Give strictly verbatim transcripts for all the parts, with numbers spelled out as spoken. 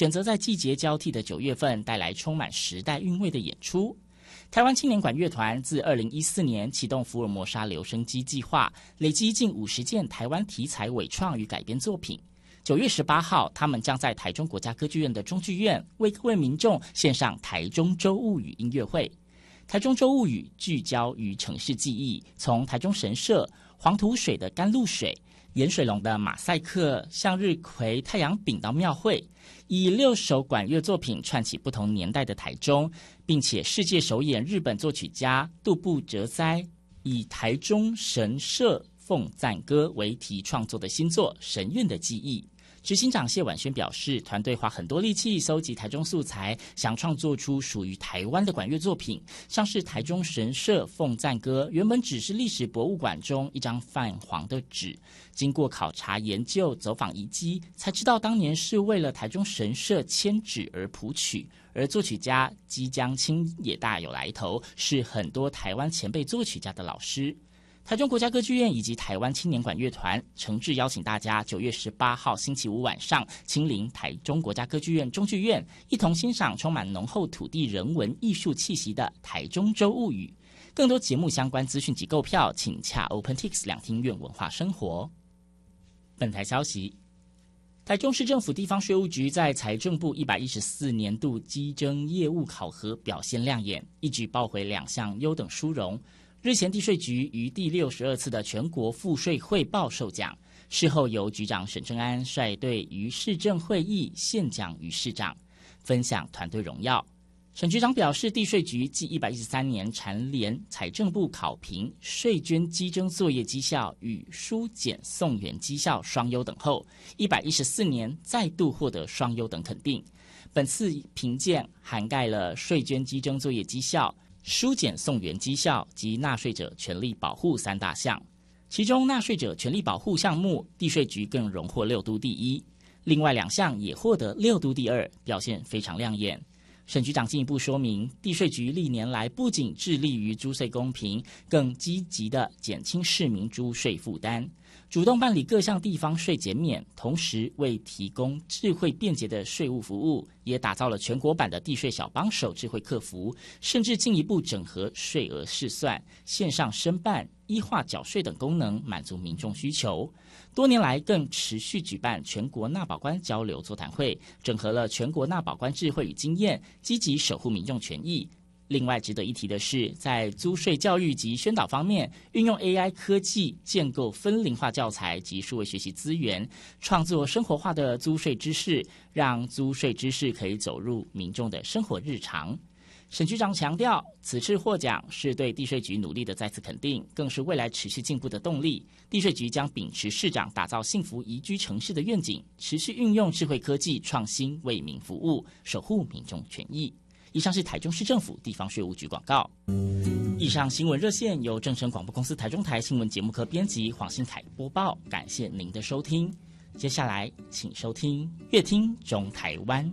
选择在季节交替的九月份带来充满时代韵味的演出。台湾青年管乐团自二零一四年启动福尔摩沙留声机计划，累积近五十件台湾题材伪创与改编作品。九月十八号，他们将在台中国家歌剧院的中剧院为各位民众献上台中州物语音乐会。台中州物语聚焦于城市记忆，从台中神社、黄土水的甘露水、盐水龙的马赛克、向日葵、太阳饼到庙会，以六首管乐作品串起不同年代的台中，并且世界首演日本作曲家杜布哲哉以台中神社奉赞歌为题创作的新作《神韵的记忆》。执行长谢婉萱表示，团队花很多力气搜集台中素材，想创作出属于台湾的管乐作品，像是台中神社奉赞歌原本只是历史博物馆中一张泛黄的纸，经过考察研究走访遗迹，才知道当年是为了台中神社迁址而谱曲，而作曲家姬江青也大有来头，是很多台湾前辈作曲家的老师。台中国家歌剧院以及台湾青年管乐团诚挚邀请大家九月十八号星期五晚上亲临台中国家歌剧院中剧院，一同欣赏充满浓厚土地人文艺术气息的台中州物语。更多节目相关资讯及购票，请洽 OpenTix 两厅院文化生活。本台消息，台中市政府地方税务局在财政部一百一十四年度稽征业务考核表现亮眼，一举报回两项优等殊荣。日前地税局于第六十二次的全国赋税汇报授奖，事后由局长沈正安率队于市政会议献奖于市长，分享团队荣耀。沈局长表示，地税局继一百一十三年蝉联财政部考评税捐稽征作业绩效与书检送员绩效双优等后，一百一十四年再度获得双优等肯定。本次评鉴涵盖了税捐稽征作业绩效、书检送员绩效及纳税者权利保护三大项，其中纳税者权利保护项目，地税局更荣获六都第一，另外两项也获得六都第二，表现非常亮眼。沈局长进一步说明，地税局历年来不仅致力于租税公平，更积极地减轻市民租税负担，主动办理各项地方税减免，同时为提供智慧便捷的税务服务，也打造了全国版的地税小帮手智慧客服，甚至进一步整合税额试算、线上申办、依化缴税等功能，满足民众需求。多年来更持续举办全国纳保官交流座谈会，整合了全国纳保官智慧与经验，积极守护民众权益。另外值得一提的是，在租税教育及宣导方面，运用 A I 科技建构分龄化教材及数位学习资源，创作生活化的租税知识，让租税知识可以走入民众的生活日常。沈局长强调，此次获奖是对地税局努力的再次肯定，更是未来持续进步的动力。地税局将秉持市长打造幸福宜居城市的愿景，持续运用智慧科技创新为民服务，守护民众权益。以上是台中市政府地方税务局广告。以上新闻热线由正声广播公司台中台新闻节目科编辑黄新凯播报，感谢您的收听。接下来请收听乐听中台湾。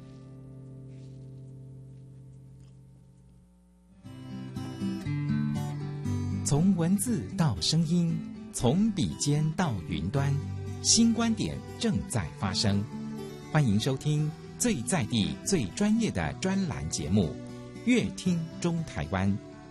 从文字到声音，从笔尖到云端，新观点正在发生。欢迎收听最在地、最专业的专栏节目《乐听中台湾》。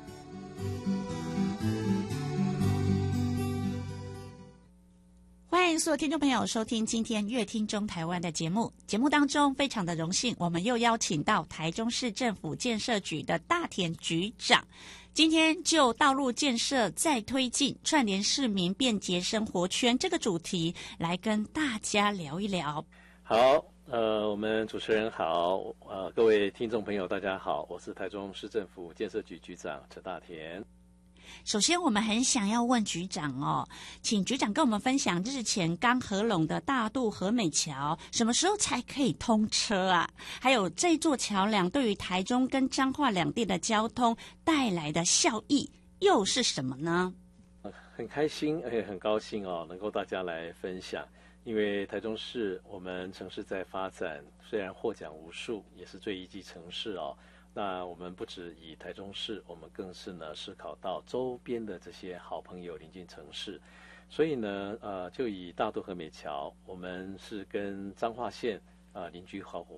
欢迎所有听众朋友收听今天乐听中台湾的节目。节目当中非常的荣幸，我们又邀请到台中市政府建设局的大田局长，今天就道路建设再推进，串联市民便捷生活圈这个主题来跟大家聊一聊。 好，呃，我们主持人好，呃，各位听众朋友大家好，我是台中市政府建设局局长陈大田。 首先我们很想要问局长哦，请局长跟我们分享日前刚合拢的大肚和美桥什么时候才可以通车啊？还有这座桥梁对于台中跟彰化两地的交通带来的效益又是什么呢？ 很开心而且很高兴哦，能够大家来分享。因为台中市我们城市在发展，虽然获奖无数，也是最宜居城市哦。那我们不只以台中市，我们更是呢思考到周边的这些好朋友邻近城市。所以呢，呃，就以大肚和美桥，我们是跟彰化县呃邻居好伙